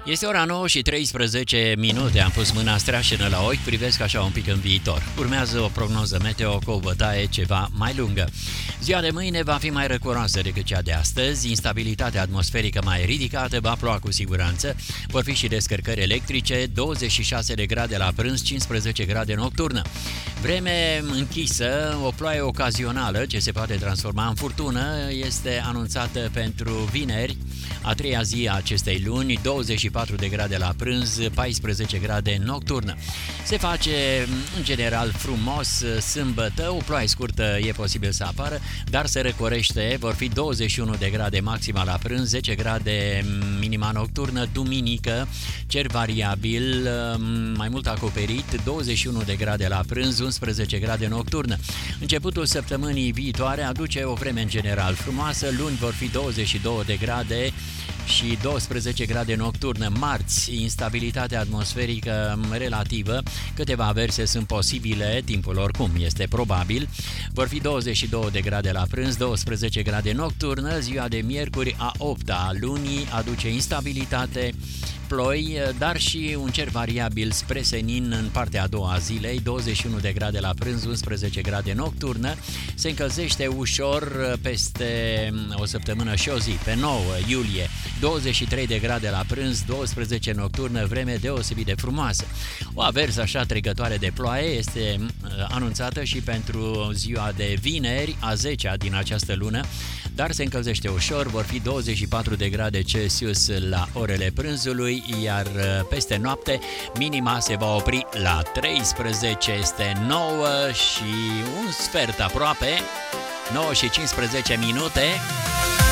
Este ora 9 și 13 minute, am pus mâna streașină la ochi, privesc așa un pic în viitor. Urmează o prognoză meteo cu o bătaie ceva mai lungă. Ziua de mâine va fi mai răcoroasă decât cea de astăzi, instabilitatea atmosferică mai ridicată, va ploua cu siguranță, vor fi și descărcări electrice, 26 de grade la prânz, 15 grade nocturnă. Vreme închisă, o ploaie ocazională ce se poate transforma în furtună este anunțată pentru vineri, a treia zi a acestei luni, 24 de grade la prânz, 14 grade nocturnă. Se face în general frumos sâmbătă, o ploaie scurtă e posibil să apară, dar se răcorește, vor fi 21 de grade maxima la prânz, 10 grade minima nocturnă, duminică, cer variabil, mai mult acoperit, 21 de grade la prânz, 11 grade nocturnă. Începutul săptămânii viitoare aduce o vreme în general frumoasă, luni vor fi 22 de grade și 12 grade nocturnă. Marți, instabilitatea atmosferică relativă, câteva averse sunt posibile, timpul oricum este probabil, vor fi 22 de grade la prânz, 12 grade nocturnă, ziua de miercuri a 8-a lunii aduce instabilitate, ploi, dar și un cer variabil spre senin în partea a doua a zilei, 21 de grade la prânz, 11 grade nocturnă, se încălzește ușor peste o săptămână și o zi, pe 9 iulie, 23 de grade la prânz, 12 nocturnă, vreme deosebit de frumoasă. O aversă așa trecătoare de ploaie este anunțată și pentru ziua de vineri, a 10-a din această lună, dar se încălzește ușor, vor fi 24 de grade Celsius la orele prânzului, iar peste noapte minima se va opri la 13, este 9 și un sfert aproape, 9 și 15 minute.